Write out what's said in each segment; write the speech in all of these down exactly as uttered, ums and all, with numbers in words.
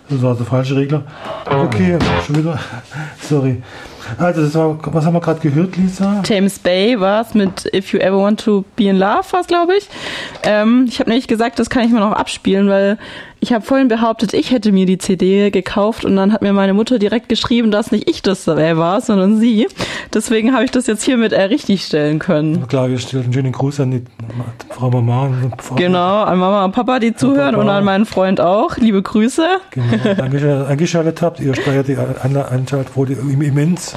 Das war der falsche Regler. Okay, schon wieder. Sorry. Also, das war, was haben wir gerade gehört, Lisa? James Bay war es mit If You Ever Want to Be in Love, war es, glaube ich. Ähm, ich habe nämlich gesagt, das kann ich mir noch abspielen, weil ich habe vorhin behauptet, ich hätte mir die C D gekauft und dann hat mir meine Mutter direkt geschrieben, dass nicht ich das war, sondern sie. Deswegen habe ich das jetzt hiermit äh, richtig stellen können. Ja, klar, wir stellen einen schönen Gruß an die Frau Mama. Und Frau genau, an Mama und Papa, die zuhören, und an meinen Freund auch. Liebe Grüße. Genau, danke, dass ihr eingeschaltet habt. Ihr steuert die Einschaltquote immens.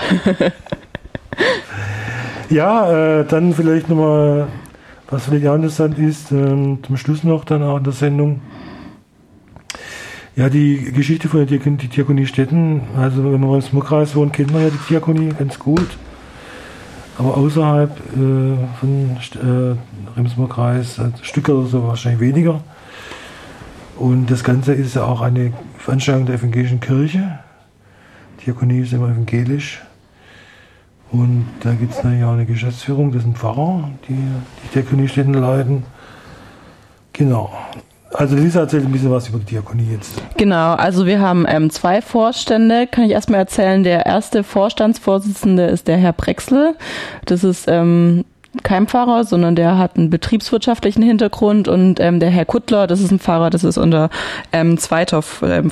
Ja, äh, dann vielleicht nochmal, was vielleicht auch interessant ist, ähm, zum Schluss noch dann auch in der Sendung. Ja, die Geschichte von der Diakonie, die Diakonie Stetten, also wenn man im Smurkreis wohnt, kennt man ja die Diakonie ganz gut. Aber außerhalb äh, von äh, Remsmar-Kreis, ein Stück oder so wahrscheinlich weniger. Und das Ganze ist ja auch eine Veranstaltung der evangelischen Kirche. Diakonie ist immer evangelisch. Und da gibt es natürlich auch eine Geschäftsführung, das sind Pfarrer, die die Diakonie Stetten leiten. Genau. Also Lisa erzählt ein bisschen was über die Diakonie jetzt. Genau, also wir haben ähm, zwei Vorstände, kann ich erstmal erzählen. Der erste Vorstandsvorsitzende ist der Herr Brexel. Das ist ähm, kein Pfarrer, sondern der hat einen betriebswirtschaftlichen Hintergrund. Und ähm, der Herr Kuttler, das ist ein Pfarrer, das ist unser ähm, zweiter ähm,